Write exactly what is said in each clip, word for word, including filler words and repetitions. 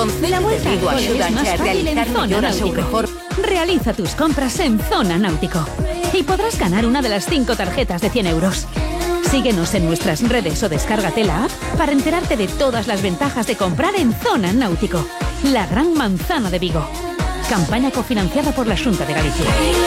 Concello de Vigo axuda a realizar mellor a seu mejor. Realiza tus compras en Zona Náutico y podrás ganar una de las cinco tarjetas de cien euros. Síguenos en nuestras redes o descárgate la app para enterarte de todas las ventajas de comprar en Zona Náutico, la gran manzana de Vigo. Campaña cofinanciada por la Xunta de Galicia.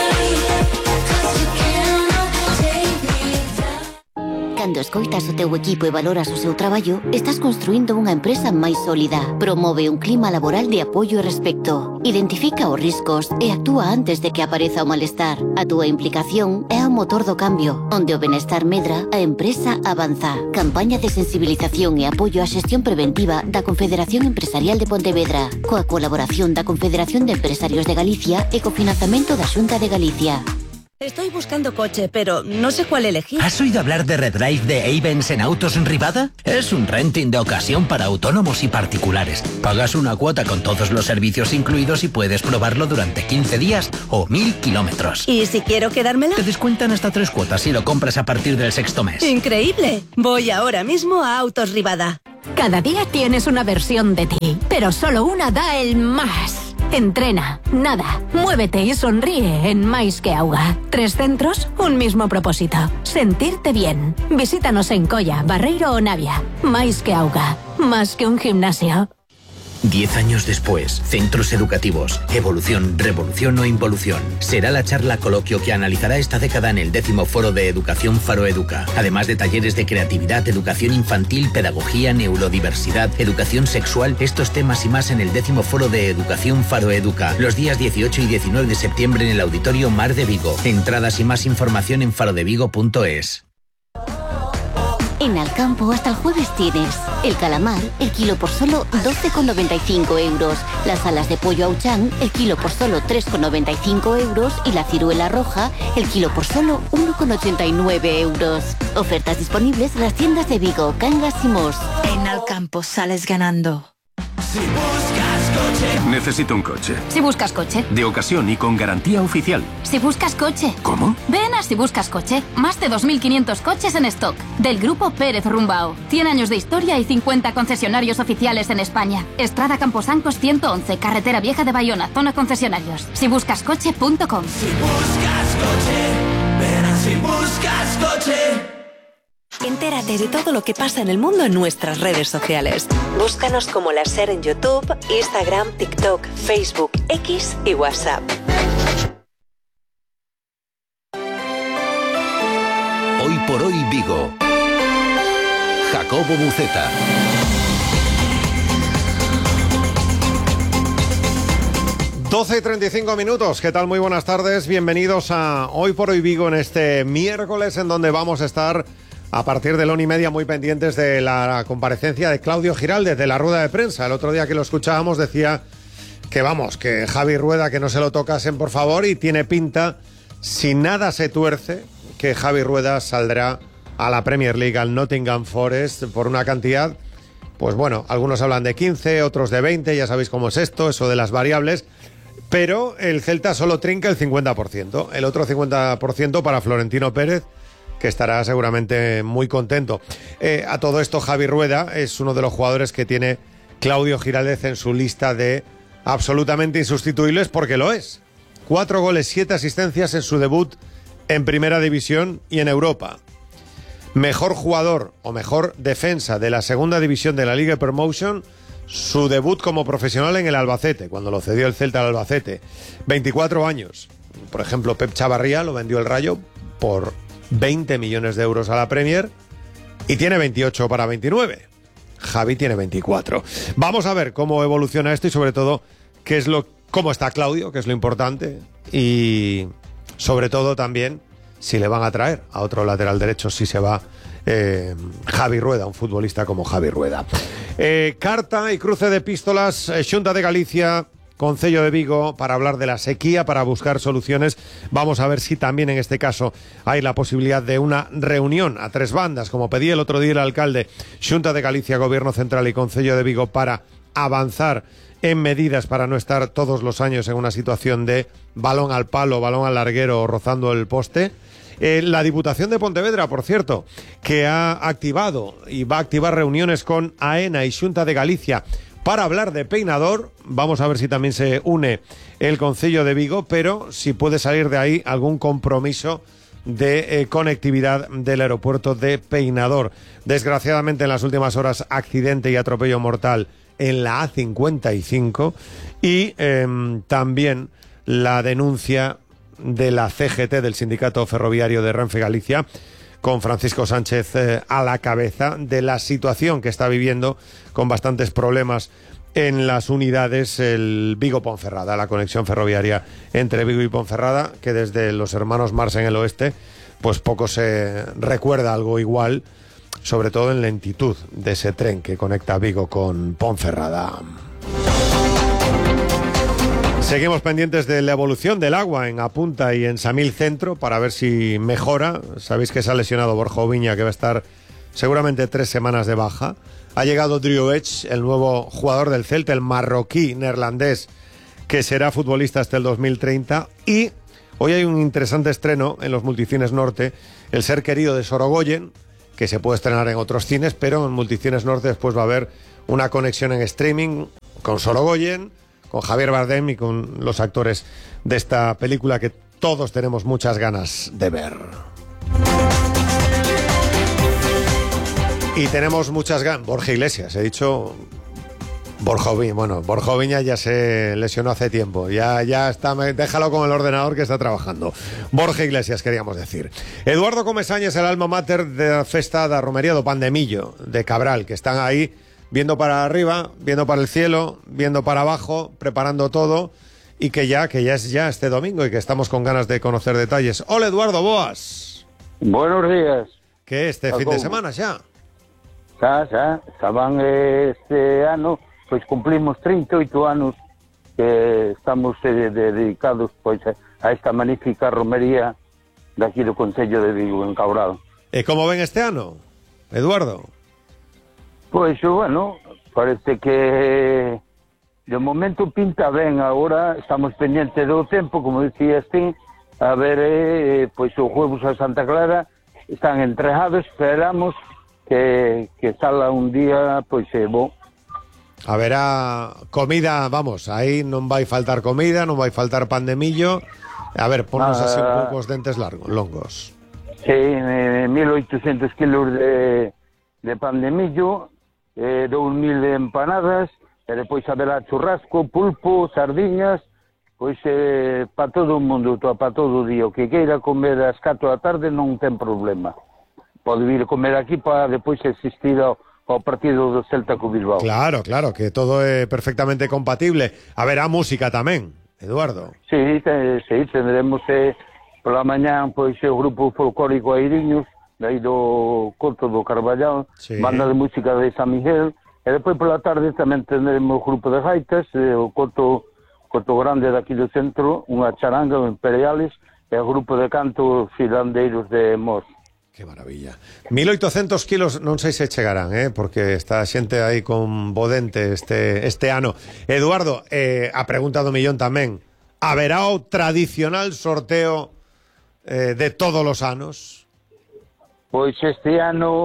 Cando escoitas o teu equipo e valoras o seu traballo, estás construindo unha empresa máis sólida. Promove un clima laboral de apoio e respecto. Identifica os riscos e actúa antes de que apareza o malestar. A túa implicación é o motor do cambio. Onde o benestar medra, a empresa avanza. Campaña de sensibilización e apoio á xestión preventiva da Confederación Empresarial de Pontevedra, coa colaboración da Confederación de Empresarios de Galicia e cofinanciamento da Xunta de Galicia. Estoy buscando coche, pero no sé cuál elegir. ¿Has oído hablar de Redrive de Ayvens en Autos en Rivada? Es un renting de ocasión para autónomos y particulares. Pagas una cuota con todos los servicios incluidos y puedes probarlo durante quince días o mil kilómetros. ¿Y si quiero quedármela? Te descuentan hasta tres cuotas si lo compras a partir del sexto mes. ¡Increíble! Voy ahora mismo a Autos Rivada. Cada día tienes una versión de ti, pero solo una da el más. Entrena, nada, muévete y sonríe en Mais que Auga. Tres centros, un mismo propósito. Sentirte bien. Visítanos en Colla, Barreiro o Navia. Mais que Auga. Más que un gimnasio. Diez años después, centros educativos, evolución, revolución o involución. Será la charla coloquio que analizará esta década en el décimo foro de Educación Faro Educa. Además de talleres de creatividad, educación infantil, pedagogía, neurodiversidad, educación sexual, estos temas y más en el décimo foro de Educación Faro Educa. Los días dieciocho y diecinueve de septiembre en el Auditorio Mar de Vigo. Entradas y más información en farodevigo punto es. En Alcampo hasta el jueves tienes el calamar, el kilo por solo doce con noventa y cinco euros, las alas de pollo auchán, el kilo por solo tres con noventa y cinco euros y la ciruela roja, el kilo por solo uno con ochenta y nueve euros. Ofertas disponibles en las tiendas de Vigo, Cangas y Mos. En Alcampo sales ganando. Si buscas coche. Necesito un coche. Si buscas coche. De ocasión y con garantía oficial. Si buscas coche. ¿Cómo? Ven a Si Buscas Coche. Más de dos mil quinientos coches en stock. Del grupo Pérez Rumbao. cien años de historia y cincuenta concesionarios oficiales en España. Estrada Camposancos ciento once, Carretera Vieja de Bayona, zona concesionarios. si buscas coche punto com. Si buscas coche, ven a Si Buscas Coche. Entérate de todo lo que pasa en el mundo en nuestras redes sociales. Búscanos como La Ser en YouTube, Instagram, TikTok, Facebook, X y WhatsApp. Hoy por hoy Vigo. Jacobo Buceta. doce y treinta y cinco minutos, ¿qué tal? Muy buenas tardes, bienvenidos a Hoy por hoy Vigo en este miércoles en donde vamos a estar a partir de la una y media muy pendientes de la comparecencia de Claudio Giraldez de la rueda de prensa. El otro día que lo escuchábamos decía que vamos, que Javi Rueda que no se lo tocasen por favor y tiene pinta, si nada se tuerce, que Javi Rueda saldrá a la Premier League, al Nottingham Forest, por una cantidad, pues bueno, algunos hablan de quince, otros de veinte, ya sabéis cómo es esto, eso de las variables, pero el Celta solo trinca el cincuenta por ciento, el otro cincuenta por ciento para Florentino Pérez, que estará seguramente muy contento. Eh, a todo esto, Javi Rueda es uno de los jugadores que tiene Claudio Giraldez en su lista de absolutamente insustituibles, porque lo es. Cuatro goles, siete asistencias en su debut en Primera División y en Europa. Mejor jugador o mejor defensa de la Segunda División de la Liga Promotion, su debut como profesional en el Albacete, cuando lo cedió el Celta al Albacete. veinticuatro años. Por ejemplo, Pep Chavarría lo vendió el Rayo por veinte millones de euros a la Premier y tiene veintiocho para veintinueve. Javi tiene veinticuatro. Vamos a ver cómo evoluciona esto y sobre todo qué es lo, cómo está Claudio, que es lo importante, y sobre todo también si le van a traer a otro lateral derecho, si se va eh, Javi Rueda, un futbolista como Javi Rueda. Eh, carta y cruce de epístolas, eh, Xunta de Galicia, Concello de Vigo, para hablar de la sequía, para buscar soluciones. Vamos a ver si también en este caso hay la posibilidad de una reunión a tres bandas, como pedía el otro día el alcalde. Xunta de Galicia, Gobierno Central y Concello de Vigo, para avanzar en medidas para no estar todos los años en una situación de balón al palo, balón al larguero o rozando el poste. Eh, la Diputación de Pontevedra, por cierto, que ha activado y va a activar reuniones con AENA y Xunta de Galicia para hablar de Peinador. Vamos a ver si también se une el Concello de Vigo, pero si puede salir de ahí algún compromiso de eh, conectividad del aeropuerto de Peinador. Desgraciadamente en las últimas horas accidente y atropello mortal en la A cincuenta y cinco y eh, también la denuncia de la C G T, del Sindicato Ferroviario de Renfe Galicia, con Francisco Sánchez eh, a la cabeza, de la situación que está viviendo con bastantes problemas en las unidades el Vigo-Ponferrada, la conexión ferroviaria entre Vigo y Ponferrada, que desde los hermanos Mars en el oeste, pues poco se recuerda algo igual, sobre todo en lentitud de ese tren que conecta Vigo con Ponferrada. Seguimos pendientes de la evolución del agua en Apunta y en Samil Centro para ver si mejora. Sabéis que se ha lesionado Borja Oviña, que va a estar seguramente tres semanas de baja. Ha llegado Drew Edge, el nuevo jugador del Celta, el marroquí neerlandés, que será futbolista hasta el dos mil treinta. Y hoy hay un interesante estreno en los Multicines Norte, El ser querido de Sorogoyen, que se puede estrenar en otros cines, pero en Multicines Norte después va a haber una conexión en streaming con Sorogoyen, con Javier Bardem y con los actores de esta película que todos tenemos muchas ganas de ver. Y tenemos muchas ganas. Borja Iglesias, he dicho Borja Oviña. Bueno, Borja Oviña ya se lesionó hace tiempo. Ya, ya está, déjalo con el ordenador que está trabajando. Borja Iglesias, queríamos decir. Eduardo Comesañas, el alma mater de la Festa da Romería do Pandemillo de Cabral, que están ahí viendo para arriba, viendo para el cielo, viendo para abajo, preparando todo, y que ya, que ya es ya este domingo y que estamos con ganas de conocer detalles. Hola, Eduardo, boas. Buenos días. Que este fin de semana xa? Xa, xa, xa van este ano, pois cumplimos trinta e oito anos que estamos eh, dedicados pois a esta magnífica romería de aquí do Concello de Vigo, en Cabral. E como ven este ano, Eduardo? Pois, bueno, parece que de momento pinta ben. Agora estamos pendientes do tempo, como dicías ti, a ver, eh, pois os juegos a Santa Clara están entregados, esperamos que, que sala un día, pois, é eh, bo. Haberá comida, vamos, aí non vai faltar comida, non vai faltar pan de millo. A ver, ponnos ah, así un pouco os dentes largos, longos. Sí, eh, mil oitocentos kilos de, de pan de millo, eh, dous mil de empanadas, e depois haberá churrasco, pulpo, sardiñas, pois eh, para todo o mundo, para todo o día. O que queira comer ás catro da tarde non ten problema. Pode vir comer aquí para depois asistir ao, ao partido do Celta co Bilbao. Claro, claro, que todo é perfectamente compatible. Haberá música tamén, Eduardo. Sí, te, sí, tendremos eh, pola mañán pois o grupo folclórico Airiños, de aí do Coto do Carballal, sí. Banda de música de San Miguel, e depois pola tarde tamén tendremos o grupo de gaitas, eh, o Coto, Coto Grande daqui do centro, unha charanga, o Imperiales, e o grupo de canto Filandeiros de Mos. Que maravilla. mil oitocentos kilos non sei se chegarán, eh, porque está xente aí con bodente este, este ano. Eduardo, eh, a pregunta do millón tamén. Haberá o tradicional sorteo eh, de todos os anos? Pois este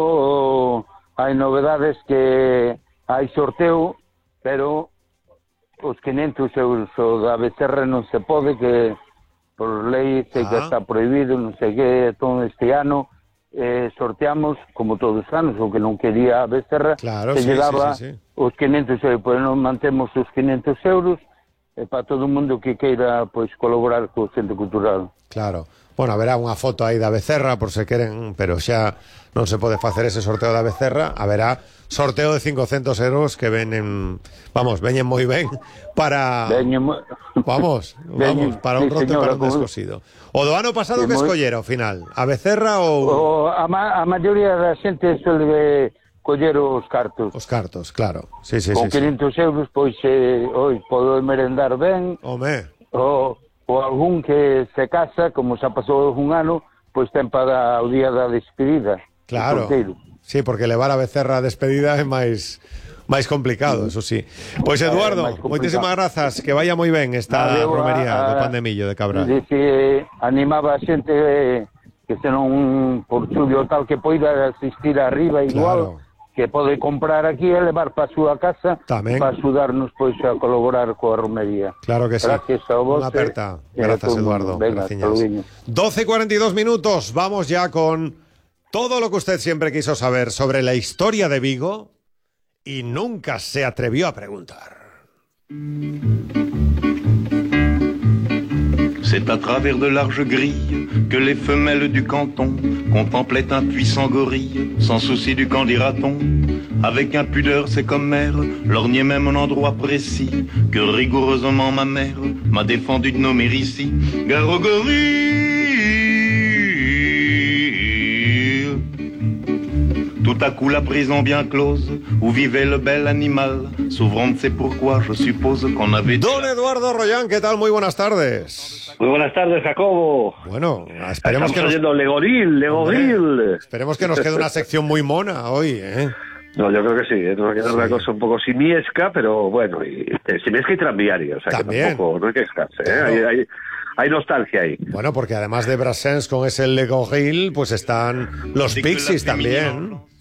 ano hai novedades que hai sorteo, pero os quinhentos euros o da Becerra non se pode, que por lei sei ah. que está prohibido, non sei que, todo este ano eh, sorteamos, como todos os anos, o que non quería a Becerra, claro, que sí, llegaba sí, sí, sí. os quinhentos euros, pois non mantemos os quinhentos euros, e para todo o mundo que queira pois colaborar co Centro Cultural. Claro. Bueno, haberá unha foto aí da Becerra, por se queren, pero xa non se pode facer ese sorteo da Becerra. Haberá sorteo de cincocentos euros que venen, vamos, veñen moi ben para... Veñen moi... Vamos, vamos, para un roto e para un descosido. O do ano pasado que escollera ao final? A Becerra ou... O, a, ma, a maioría da xente suele coller os cartos. Os cartos, claro. Sí, sí, con sí, quinhentos sí. euros, pois, eh, oi, podo merendar ben. Home. O... ou algún que se casa, como xa pasou un ano, pois ten para o día da despedida. Claro, sí, porque levar a Becerra a despedida é máis máis complicado, eso sí. Pois Eduardo, eh, moitísimas grazas, que vaya moi ben esta Adeu, romería a, a, do pan de millo de Cabral. Dice, animaba a xente eh, que se non por chulo tal que poida asistir arriba igual, claro. que pode comprar aquí e levar para a súa casa Tamén. para axudarnos pois a colaborar coa romería. Claro que sí. Gracias a vos. Unha aperta. Eh, Grazas, eh, Eduardo. Venga, Graciñas. doce y cuarenta y dos minutos. Vamos ya con todo lo que usted siempre quiso saber sobre la historia de Vigo y nunca se atrevió a preguntar. C'est à travers de larges grilles que les femelles du canton contemplaient un puissant gorille, sans souci du qu'en dira-t-on. Avec impudeur, c'est comme mère, lorgnait même un endroit précis que rigoureusement ma mère m'a défendu de nommer ici. Gare au gorille. Tout à coup la prison bien close où vivait le bel animal, s'ouvrant de c'est pourquoi je suppose qu'on avait... Don Eduardo Rollán, ¿qué tal? Muy buenas tardes. Muy buenas tardes, Jacobo. Bueno, esperemos Estamos que nos... oyendo Legoril, Legoril. Hombre, esperemos que nos quede una sección muy mona hoy, ¿eh? No, yo creo que sí, ¿eh? Nos va a quedar sí. una cosa un poco simiesca, pero bueno, y, eh, simiesca y tranviaria, o sea También. que tampoco, no hay que quejarse, ¿eh? Claro. Hay, hay, hay nostalgia ahí. Bueno, porque además de Brassens con ese Legoril, pues están los Pixies también.